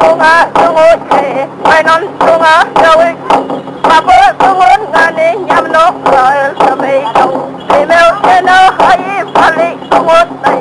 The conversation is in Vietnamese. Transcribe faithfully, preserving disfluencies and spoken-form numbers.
tunga tungote mainon tunga dawi Papa tungon ngani nyamno royal tomato Email eno hai pali tungot